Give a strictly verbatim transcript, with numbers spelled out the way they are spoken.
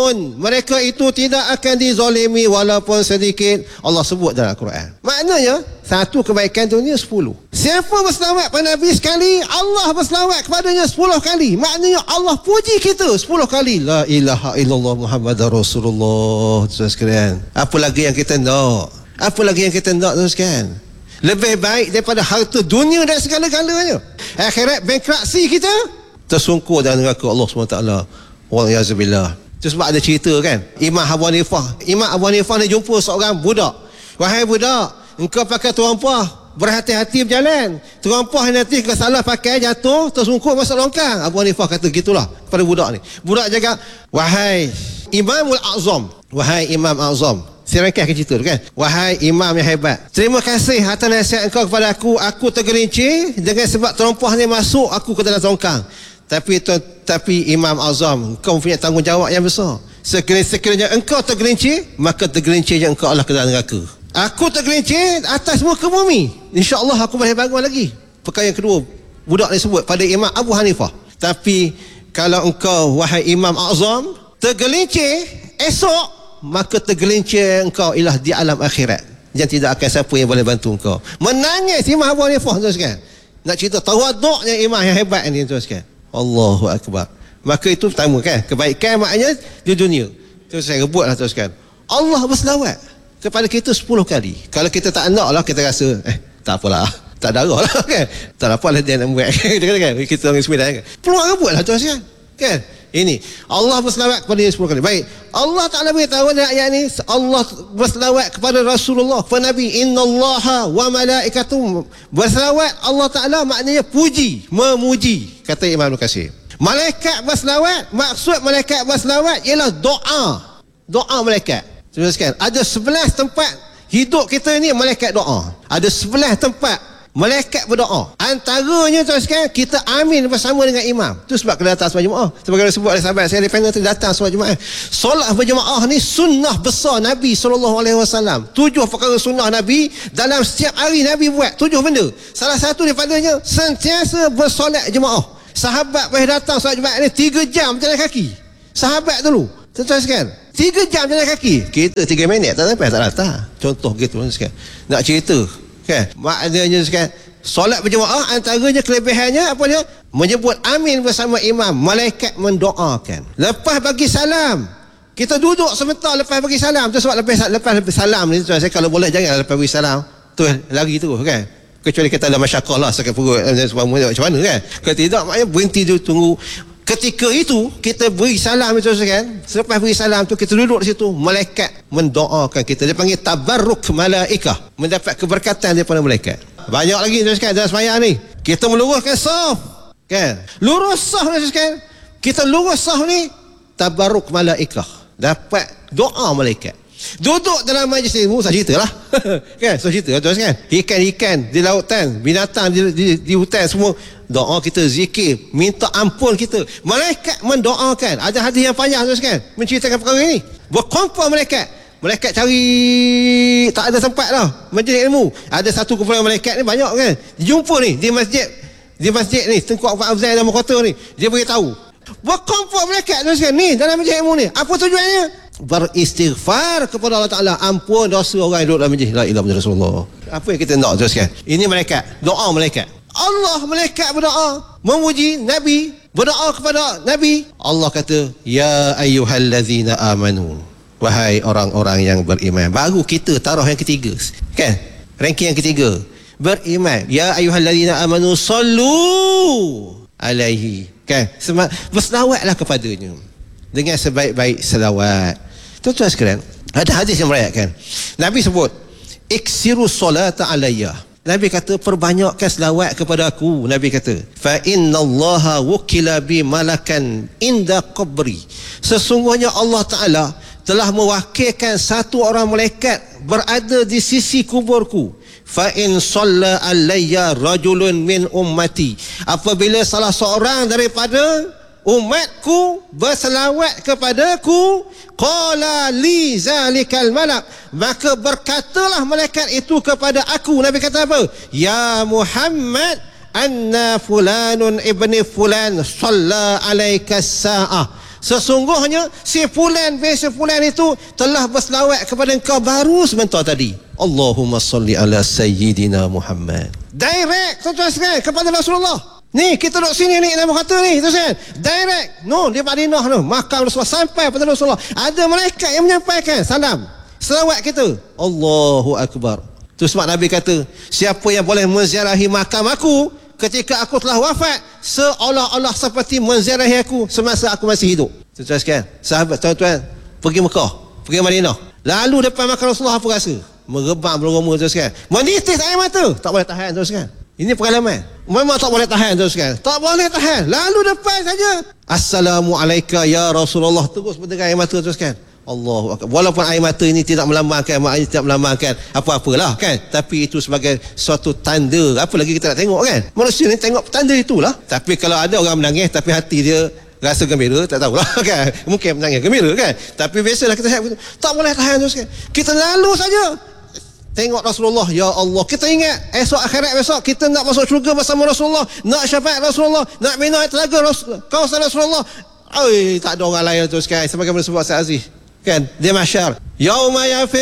yuzlamun. Mereka itu tidak akan dizalimi walaupun sedikit. Allah sebut dalam Al-Quran. Maknanya satu kebaikan dunia sepuluh. Siapa berselawat pada Nabi sekali, Allah berselawat kepadanya sepuluh kali. Maknanya Allah puji kita sepuluh kali. La ilaha illallah Muhammadar Rasulullah. Tuan sekalian, apa lagi yang kita nak? Apa lagi yang kita nak, tuan sekalian? Lebih baik daripada harta dunia dan segala-galanya. Akhirat bankruptcy kita, tersungkur dalam neraka Allah subhanahu wa taala. Wa'ayazubillah. Itu sebab ada cerita kan, Imam Abu Hanifah Imam Abu Hanifah ni jumpa seorang budak. Wahai budak, engkau pakai terompah, berhati-hati berjalan. Terompah nanti kalau salah pakai, jatuh, tersungkur masuk longkang. Abu Hanifah kata gitulah pada budak ni. Budak jaga, wahai Imamul Azam, wahai Imam Azam. Saya rangkaikan cerita tu kan. Wahai imam yang hebat, terima kasih atas nasihat engkau kepada aku. Aku tergelincir dengan sebab terompah ni masuk aku ke dalam tongkang. Tapi tapi Imam Azam, engkau punya tanggungjawab yang besar. Sekiranya engkau tergelincir, maka tergelincirnya engkau Allah ke dalam neraka. Aku tergelincir atas muka bumi, InsyaAllah aku boleh bangun lagi. Perkara yang kedua budak ni sebut pada Imam Abu Hanifah. Tapi kalau engkau wahai Imam Azam tergelincir esok, maka tergelincir engkau ialah di alam akhirat, yang tidak akan siapa yang boleh bantu engkau. Menangis Imam Abu Hanifah, tuan sekalian. Nak cerita tawaduknya imam yang hebat ni, tuan sekalian. Allahu Akbar. Maka itu pertama kan, kebaikan maknanya di dunia. Terus saya rebutlah, tuan sekalian. Allah berselawat kepada kita sepuluh kali. Kalau kita tak nak lah, kita rasa eh tak apalah, tak darah lah kan, tak apalah dia nak buat kan, kita orang sembilan kan, peluang rebutlah, tuan sekalian kan. Ini Allah berselawat kepada dia sepuluh kali. Baik, Allah Ta'ala beritahu dalam ayat ni, Allah berselawat kepada Rasulullah, kepada Nabi. Innallaha wa malaikatuhu. Berselawat Allah Ta'ala maknanya puji, memuji, kata Imam Al-Qasir. Malaikat berselawat, maksud malaikat berselawat ialah doa. Doa malaikat. Teruskan, ada sebelas tempat hidup kita ni malaikat doa. Ada sebelas tempat malaikat berdoa. Antaranya, tuan-tuan, kita amin bersama dengan imam. Itu sebab kena datang solat Jumaat. Sebagai disebut oleh sahabat saya di panel tu, datang solat Jumaat. Solat berjemaah ni sunnah besar Nabi sallallahu alaihi wasallam. Tujuh perkara sunnah Nabi dalam setiap hari Nabi buat. Tujuh benda. Salah satu daripadanya sentiasa bersolat jemaah. Sahabat boleh datang solat Jumaat ni tiga jam jalan kaki. Sahabat dulu, tuan-tuan sekalian, tiga jam jalan kaki. Kita tiga minit tak sampai, tak datang. Contoh gitu, tuan-tuan sekalian. Nak cerita kan, maknanya sekarang solat berjemaah antaranya kelebihannya apa dia? Menyebut amin bersama imam, malaikat mendoakan. Lepas bagi salam, kita duduk sebentar lepas bagi salam. Tu sebab lepas lepas salam ni, tuan saya, kalau boleh jangan lepas bagi salam tu lari terus kan, kecuali kita ada masyarakat lah, sakit perut macam mana kan. Kalau tidak, maknanya berhenti dulu, tunggu. Ketika itu kita beri salam itu, kan, selepas beri salam tu kita duduk di situ, malaikat mendoakan kita. Dia panggil tabarruk malaikah, mendapat keberkatan daripada malaikat. Banyak lagi, kan, dalam sembahyang ni kita meluruskan saf, kan, lurus saf, kan, kita lurus saf ni, tabarruk malaikah, dapat doa malaikat. Duduk dalam majlis ilmu, saya cerita lah kan, saya cerita, tuan kan, ikan-ikan di lautan, binatang di, di, di hutan, semua doa kita, zikir, minta ampun kita. Malaikat mendoakan. Ada hadis yang panjang, tuan kan, menceritakan perkara ini. Berkumpul malaikat, malaikat cari, tak ada tempat lah majlis ilmu. Ada satu kumpulan malaikat ni banyak kan, jumpa ni di masjid, di masjid ni Tengku Pak Afzal dalam kota ni, dia beritahu. Berkumpul malaikat, tuan kan, ni dalam majlis ilmu ni. Apa tujuannya? Beristighfar kepada Allah Ta'ala, ampun dosa orang yang duduk dalam majlis la ilaha illallah Rasulullah. Apa yang kita nak, teruskan. Ini malaikat, doa malaikat. Allah, malaikat berdoa, memuji Nabi, berdoa kepada Nabi. Allah kata, ya ayyuhallazina amanu, wahai orang-orang yang beriman. Baru kita taruh yang ketiga, kan, ranking yang ketiga, beriman. Ya ayyuhallazina amanu sallu alaihi, kan, berselawatlah kepadanya dengan sebaik-baik selawat. Tuan-tuan sekalian, ada hadis yang meriwayatkan, Nabi sebut, iksiru solata alayya. Nabi kata, perbanyakkan selawat kepada aku. Nabi kata, fa innallaha wukila bi malakan inda qabri. Sesungguhnya Allah Ta'ala telah mewakilkan satu orang malaikat berada di sisi kuburku. Fa in shalla alayya rajulun min ummati. Apabila salah seorang daripada umatku berselawat kepadaku, qala li zalikal malak, maka berkatalah malaikat itu kepada aku. Nabi kata apa? Ya Muhammad, anna fulanun ibni fulan shalla alaika sa'ah. sesungguhnya si fulan bin si fulan itu telah berselawat kepada engkau baru sebentar tadi. Allahumma salli ala sayyidina Muhammad. Direct tuan-tuan sekalian kepada Rasulullah. Ni kita duduk sini ni Nabi kata ni tuan-tuan, direct no di Madinah tu makam Rasulullah sampai kepada Rasulullah. Ada malaikat yang menyampaikan salam selawat kita. Allahu akbar. Tu sebab Nabi kata, siapa yang boleh menziarahi makam aku ketika aku telah wafat, seolah-olah seperti menziarahi aku semasa aku masih hidup. Tuan-tuan sekalian, sahabat tuan-tuan pergi Mekah, pergi Madinah, lalu depan makam Rasulullah apa rasa? Merebak bergoma tuan sekalian, menitis air mata, tak boleh tahan tuan sekalian. Ini pengalaman, memang tak boleh tahan tuan sekalian, tak boleh tahan. Lalu depan saja, Assalamualaikum ya Rasulullah, terus berderai air mata tuan sekalian. Allahu akbar. Walaupun air mata ini tidak melambangkan, maknanya tidak melambangkan apa-apalah kan, tapi itu sebagai suatu tanda. Apa lagi kita nak tengok kan, manusia ni tengok tanda itulah. Tapi kalau ada orang menangis tapi hati dia rasa gembira, tak tahulah kan, mungkin menangis gembira kan, tapi biasalah kita tak boleh tahan terus kan. Kita lalu saja tengok Rasulullah, ya Allah, kita ingat esok akhirat besok kita nak masuk syurga bersama Rasulullah, nak syafaat Rasulullah, nak minum air telaga Rasul, kawasan Rasulullah. Oi, tak ada orang lain terus kan, sebagaimana sebut Ustaz Aziz kan, dia mahsyar yauma yafi